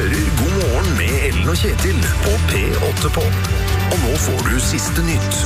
hører God morgen med Ellen og Kjetil på P8 på. Og nå får du siste nytt.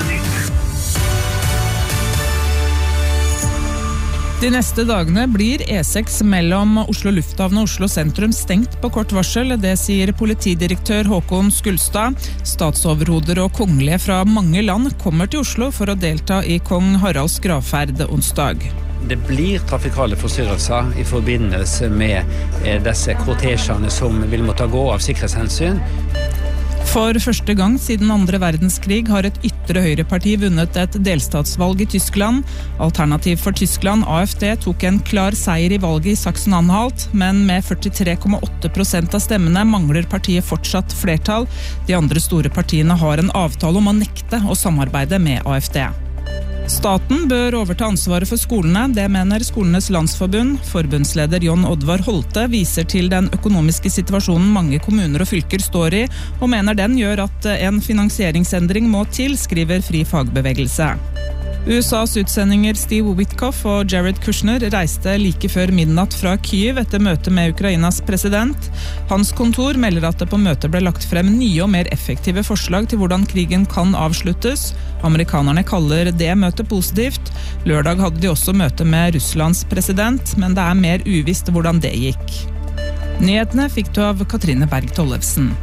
De neste dagene blir E6 mellom Oslo Lufthavn og Oslo Sentrum stengt på kort varsel. Det sier politidirektør Håkon Skulstad. Statsoverhoder og kongelige fra mange land kommer til Oslo for å delta i kong Haralds gravferd onsdag. Det blir trafikale forstyrrelser i forbindelse med disse kortesjene som vil måtte gå av sikkerhetshensyn. For første gang siden andre verdenskrig har et ytre høyreparti vunnet et delstatsvalg i Tyskland. Alternativ for Tyskland, AfD, tok en klar seier i valget i Sachsen-Anhalt, men med 43,8% av stemmene mangler partiet fortsatt flertall. De andre store partiene har en avtale om å nekte å samarbeide med AfD. Staten bør overta ansvaret for skolene, det mener Skolenes Landsforbund. Forbundsleder John Oddvar Holte viser til den økonomiske situasjonen mange kommuner og fylker står i, og mener den gjør at en finansieringsendring må til, skriver Fri Fagbevegelse. USAs utsendinger Steve Witkoff og Jared Kushner reiste like før midnatt fra Kyiv etter møte med Ukrainas president. Hans kontor melder at det på møtet ble lagt frem nye og mer effektive forslag til hvordan krigen kan avsluttes. Amerikanerne kaller det møtet positivt. Lørdag hadde de også møte med Russlands president, men det er mer uvisst hvordan det gikk. Nyhetene fikk du av Katrine Berg Tollefsen.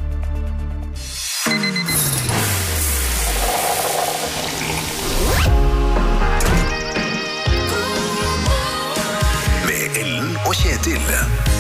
Kjetil.